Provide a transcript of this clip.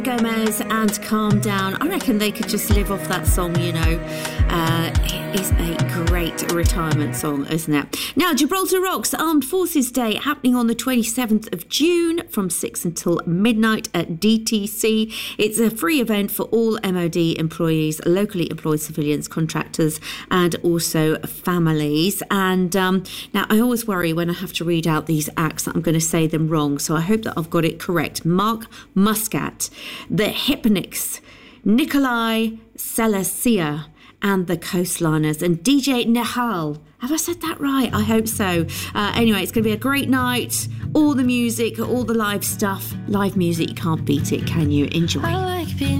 Gomez and Calm Down. I reckon they could just live off that song, you know. It is a great retirement song, isn't it? Now, Gibraltar Rocks Armed Forces Day happening on the 27th of June from 6 until midnight at DTC. It's a free event for all MOD employees, locally employed civilians, contractors, and also families. And now I always worry when I have to read out these acts that I'm going to say them wrong, so I hope that I've got it correct. Mark Muscat, the Hypnics, Nikolai Selesia, and the Coastliners, and DJ Nehal. Have I said that right? I hope so. Anyway, it's going to be a great night. All the music, all the live stuff. Live music, you can't beat it, can you? Enjoy. I like being